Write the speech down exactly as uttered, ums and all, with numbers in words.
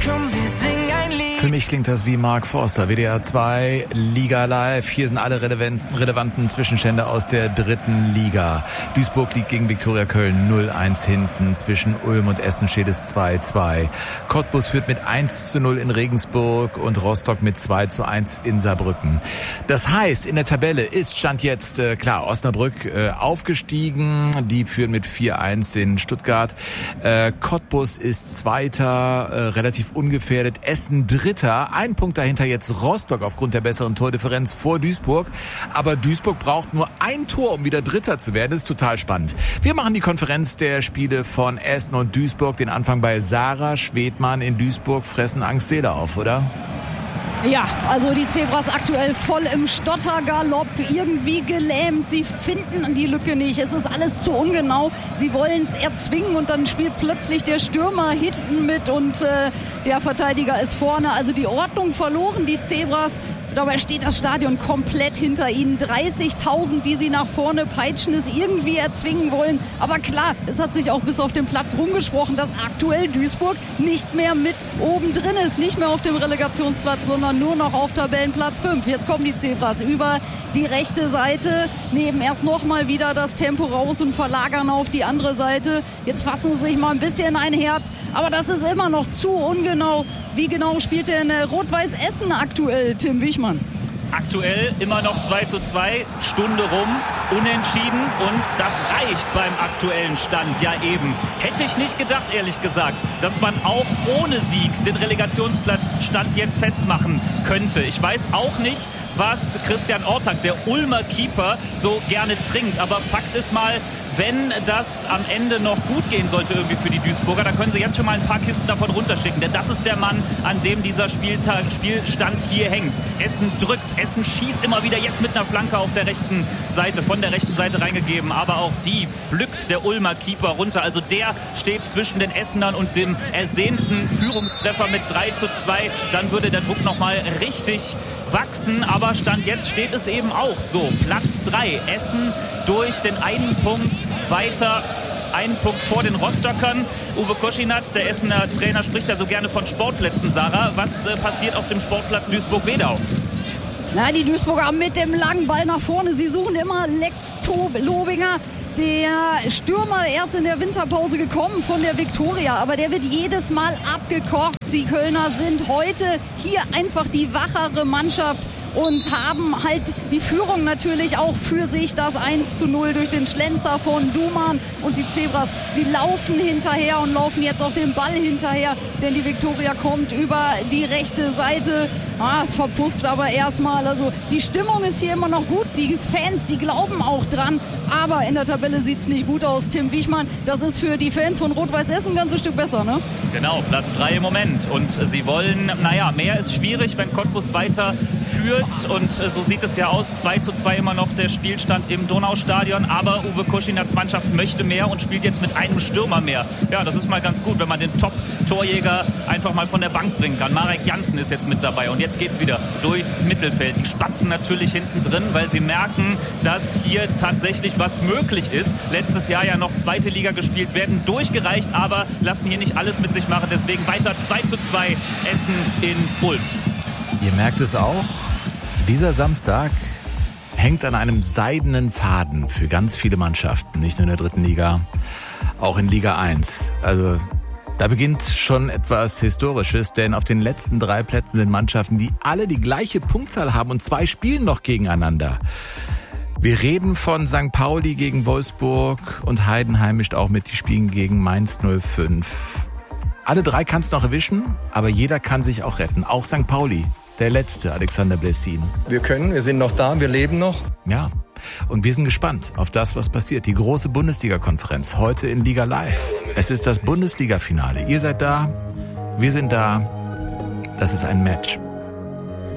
Komm, wir singen ein Lied. Für mich klingt das wie Mark Forster, W D R zwei, Liga Live. Hier sind alle relevanten, relevanten Zwischenstände aus der dritten Liga. Duisburg liegt gegen Viktoria Köln null eins hinten. Zwischen Ulm und Essen steht es zwei zwei. Cottbus führt mit eins zu null in Regensburg und Rostock mit zwei zu eins in Saarbrücken. Das heißt, in der Tabelle ist Stand jetzt, äh, klar, Osnabrück äh, aufgestiegen. Die führen mit vier eins in Stuttgart. Äh, Cottbus ist Zweiter, äh, relativ ungefährdet. Essen Dritter. Ein Punkt dahinter jetzt Rostock aufgrund der besseren Tordifferenz vor Duisburg. Aber Duisburg braucht nur ein Tor, um wieder Dritter zu werden. Das ist total spannend. Wir machen die Konferenz der Spiele von Essen und Duisburg. Den Anfang bei Sarah Schwedmann in Duisburg. Fressen Angst Seele auf, oder? Ja, also die Zebras aktuell voll im Stottergalopp, irgendwie gelähmt. Sie finden die Lücke nicht. Es ist alles zu ungenau. Sie wollen es erzwingen und dann spielt plötzlich der Stürmer hinten mit und äh, der Verteidiger ist vorne. Also die Ordnung verloren, die Zebras. Dabei steht das Stadion komplett hinter ihnen. dreißigtausend, die sie nach vorne peitschen, es irgendwie erzwingen wollen. Aber klar, es hat sich auch bis auf den Platz rumgesprochen, dass aktuell Duisburg nicht mehr mit oben drin ist. Nicht mehr auf dem Relegationsplatz, sondern nur noch auf Tabellenplatz fünf. Jetzt kommen die Zebras über die rechte Seite, nehmen erst nochmal wieder das Tempo raus und verlagern auf die andere Seite. Jetzt fassen sie sich mal ein bisschen ein Herz. Aber das ist immer noch zu ungenau. Wie genau spielt denn Rot-Weiß Essen aktuell, Tim Wichmann? Aktuell immer noch zwei zu zwei, Stunde rum, unentschieden und das reicht beim aktuellen Stand ja eben. Hätte ich nicht gedacht, ehrlich gesagt, dass man auch ohne Sieg den Relegationsplatzstand jetzt festmachen könnte. Ich weiß auch nicht, was Christian Ortak, der Ulmer Keeper, so gerne trinkt. Aber Fakt ist mal, wenn das am Ende noch gut gehen sollte irgendwie für die Duisburger, dann können sie jetzt schon mal ein paar Kisten davon runterschicken. Denn das ist der Mann, an dem dieser Spieltag, Spielstand hier hängt. Essen drückt, Essen schießt immer wieder, jetzt mit einer Flanke auf der rechten Seite, von der rechten Seite reingegeben. Aber auch die pflückt der Ulmer Keeper runter. Also der steht zwischen den Essenern und dem ersehnten Führungstreffer mit drei zu zwei. Dann würde der Druck nochmal richtig wachsen. Aber Stand jetzt steht es eben auch so. Platz drei. Essen durch den einen Punkt weiter. Einen Punkt vor den Rostockern. Uwe Koschinat, der Essener Trainer, spricht ja so gerne von Sportplätzen. Sarah, was äh, passiert auf dem Sportplatz Duisburg-Wedau? Na, die Duisburger mit dem langen Ball nach vorne. Sie suchen immer Lex Lobinger. Der Stürmer erst in der Winterpause gekommen von der Viktoria, aber der wird jedes Mal abgekocht. Die Kölner sind heute hier einfach die wachere Mannschaft und haben halt die Führung natürlich auch für sich. Das eins zu null durch den Schlenzer von Duman und die Zebras. Sie laufen hinterher und laufen jetzt auch den Ball hinterher, denn die Viktoria kommt über die rechte Seite. Ah, es verpufft aber erstmal. Also die Stimmung ist hier immer noch gut. Die Fans, die glauben auch dran. Aber in der Tabelle sieht es nicht gut aus. Tim Wichmann, das ist für die Fans von Rot-Weiß Essen ein ganzes Stück besser, ne? Genau, Platz drei im Moment. Und sie wollen, naja, mehr ist schwierig, wenn Cottbus weiter führt. Und so sieht es ja aus. zwei zu zwei immer noch der Spielstand im Donaustadion. Aber Uwe Koschinats Mannschaft möchte mehr und spielt jetzt mit einem Stürmer mehr. Ja, das ist mal ganz gut, wenn man den Top-Torjäger einfach mal von der Bank bringen kann. Marek Janssen ist jetzt mit dabei. Und jetzt geht's wieder durchs Mittelfeld. Die Spatzen natürlich hinten drin, weil sie merken, dass hier tatsächlich was möglich ist. Letztes Jahr ja noch zweite Liga gespielt, werden durchgereicht, aber lassen hier nicht alles mit sich machen. Deswegen weiter zwei zu zwei Essen in Ulm. Ihr merkt es auch, dieser Samstag hängt an einem seidenen Faden für ganz viele Mannschaften. Nicht nur in der dritten Liga, auch in Liga eins. Also da beginnt schon etwas Historisches, denn auf den letzten drei Plätzen sind Mannschaften, die alle die gleiche Punktzahl haben und zwei spielen noch gegeneinander. Wir reden von Sankt Pauli gegen Wolfsburg und Heidenheim mischt auch mit, die spielen gegen Mainz null fünf. Alle drei kannst du noch erwischen, aber jeder kann sich auch retten. Auch Sankt Pauli, der letzte, Alexander Blessin. Wir können, wir sind noch da, wir leben noch. Ja, und wir sind gespannt auf das, was passiert. Die große Bundesliga-Konferenz heute in Liga Live. Es ist das Bundesliga-Finale. Ihr seid da, wir sind da. Das ist ein Match.